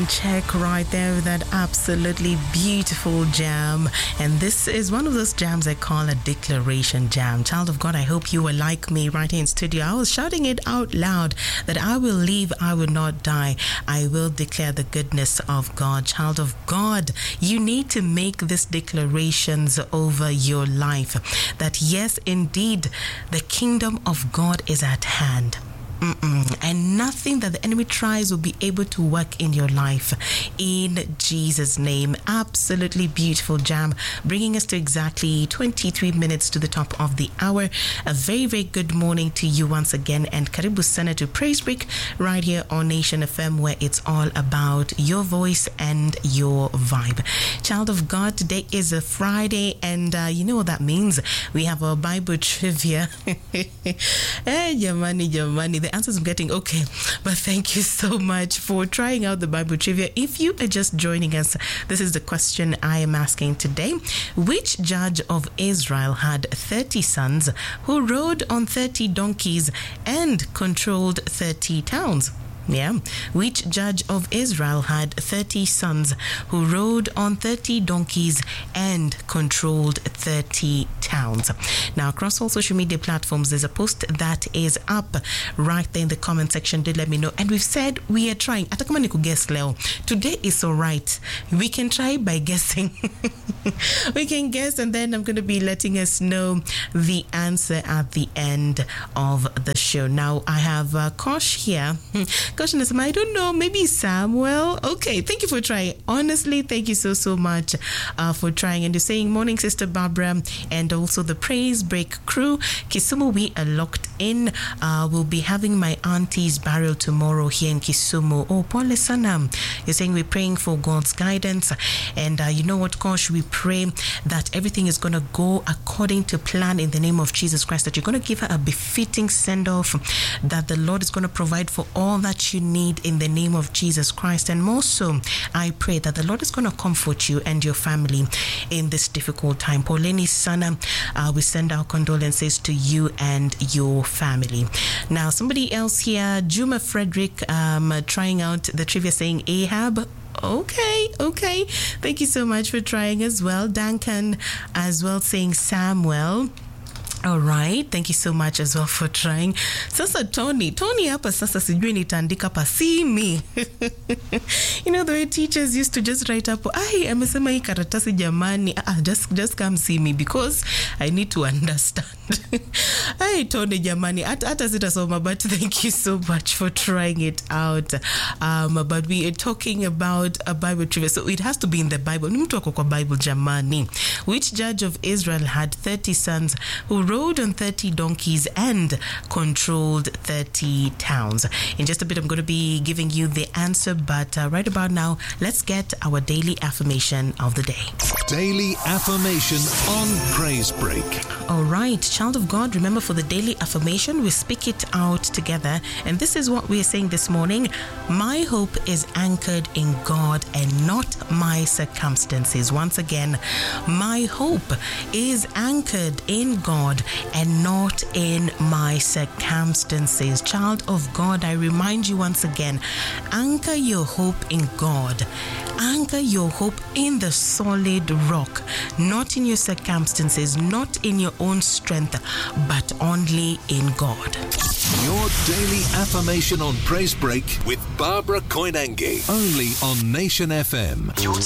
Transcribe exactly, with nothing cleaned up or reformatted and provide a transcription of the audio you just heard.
sound check right there with that absolutely beautiful jam. And this is one of those jams I call a declaration jam. Child of God, I hope you were like me right here in studio. I was shouting it out loud that I will live, I will not die. I will declare the goodness of God. Child of God, you need to make these declarations over your life. That yes, indeed, the kingdom of God is at hand. Mm-mm. And nothing that the enemy tries will be able to work in your life in Jesus' name. Absolutely beautiful jam, bringing us to exactly twenty-three minutes to the top of the hour. A very, very good morning to you once again, and Karibu Sana to Praise Break right here on Nation F M, where it's all about your voice and your vibe. Child of God, today is a Friday, and uh, you know what that means. We have our Bible trivia. Hey, Jamani, Jamani, the answers I'm getting okay, but thank you so much for trying out the Bible trivia. If you are just joining us, this is the question I am asking today. Which judge of Israel had thirty sons who rode on thirty donkeys and controlled thirty towns? Yeah. Which judge of Israel had thirty sons who rode on thirty donkeys and controlled thirty towns? Now, across all social media platforms, there's a post that is up right there in the comment section. Do let me know. And we've said we are trying. Hata kama ni kuguess leo. Today is all right. We can try by guessing. We can guess, and then I'm going to be letting us know the answer at the end of the show. Now, I have uh, Kosh here. Kosh, I don't know, maybe Samuel. Okay, thank you for trying. Honestly, thank you so, so much uh, for trying. And you're saying, morning, Sister Barbara, and also the Praise Break crew. Kisumu, we are locked in. Uh, we'll be having my auntie's burial tomorrow here in Kisumu. Oh, Paul Sanam. You're saying we're praying for God's guidance. And uh, you know what, Kosh, we pray that everything is going to go according to plan in the name of Jesus Christ, that you're going to give her a befitting send-off, that the Lord is going to provide for all that you need in the name of Jesus Christ. And more so, I pray that the Lord is going to comfort you and your family in this difficult time. Pauleni Sana, uh, we send our condolences to you and your family. Now, somebody else here, Juma Frederick, um, trying out the trivia, saying Ahab. Okay, okay. Thank you so much for trying as well. Duncan as well, saying Samuel. All right, thank you so much as well for trying. Sasa Tony, Tony hapa sasa sijui nitaandika pa see me. You know the way teachers used to just write up, ai amesema hii karatasi jamani, ah, just just come see me because I need to understand. Ai Tony jamani, hata hata sitasoma, but thank you so much for trying it out. Um, but we are talking about a Bible trivia, so it has to be in the Bible. Ni mtu wako kwa Bible jamani. Which judge of Israel had thirty sons who rode on thirty donkeys and controlled thirty towns? In just a bit, I'm going to be giving you the answer, but uh, right about now, let's get our daily affirmation of the day. Daily affirmation on Praise Break. All right, child of God, remember for the daily affirmation, we speak it out together. And this is what we are saying this morning. My hope is anchored in God and not my circumstances. Once again, my hope is anchored in God and not in my circumstances. Child of God, I remind you once again, anchor your hope in God. Anchor your hope in the solid rock, not in your circumstances, not in your own strength, but only in God. Your daily affirmation on Praise Break with Barbara Koinange, only on Nation F M.